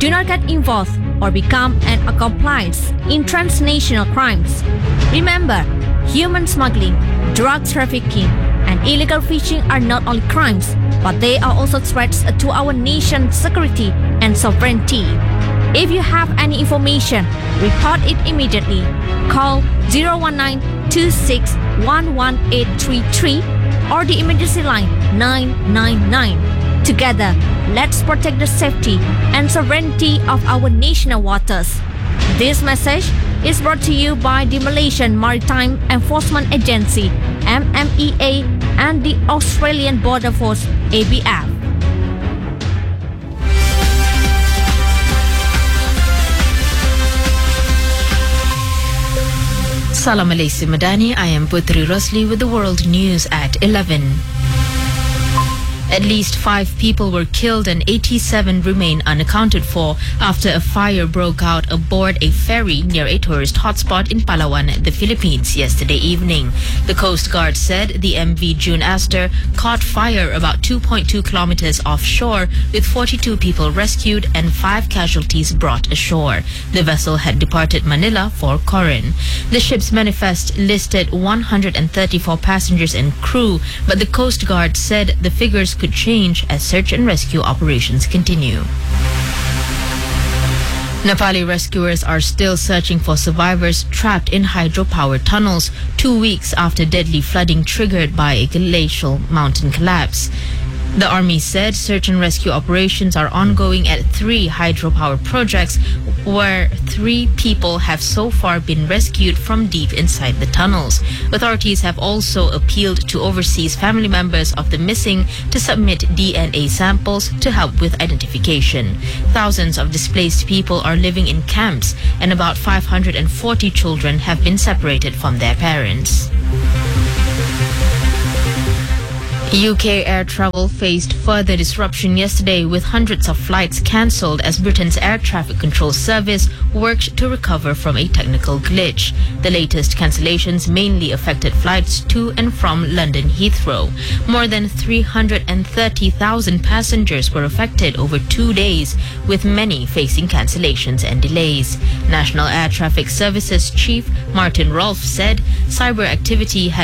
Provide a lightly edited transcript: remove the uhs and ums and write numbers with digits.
Do not get involved or become an accomplice in transnational crimes. Remember, human smuggling, drug trafficking, and illegal fishing are not only crimes, but they are also threats to our nation's security and sovereignty. If you have any information, report it immediately. Call 019-2611-833 or the emergency line 999. Together, let's protect the safety and sovereignty of our national waters. This message is brought to you by the Malaysian Maritime Enforcement Agency, MMEA, and the Australian Border Force, ABF. Salam alaikum Madani, I am Putri Rosli with the world news at 11. At least 5 people were killed and 87 remain unaccounted for after a fire broke out aboard a ferry near a tourist hotspot in Palawan, the Philippines, yesterday evening. The Coast Guard said the MV June Astor caught fire about 2.2 kilometers offshore, with 42 people rescued and 5 casualties brought ashore. The vessel had departed Manila for Coron. The ship's manifest listed 134 passengers and crew, but the Coast Guard said the figures could change as search and rescue operations continue. Nepali rescuers are still searching for survivors trapped in hydropower tunnels 2 weeks after deadly flooding triggered by a glacial mountain collapse. The army said search and rescue operations are ongoing at 3 hydropower projects, where 3 people have so far been rescued from deep inside the tunnels. Authorities have also appealed to overseas family members of the missing to submit DNA samples to help with identification. Thousands of displaced people are living in camps, and about 540 children have been separated from their parents. UK air travel faced further disruption yesterday, with hundreds of flights cancelled as Britain's air traffic control service worked to recover from a technical glitch. The latest cancellations mainly affected flights to and from London Heathrow. More than 330,000 passengers were affected over 2 days, with many facing cancellations and delays. National Air Traffic Services Chief Martin Rolfe said cyber activity had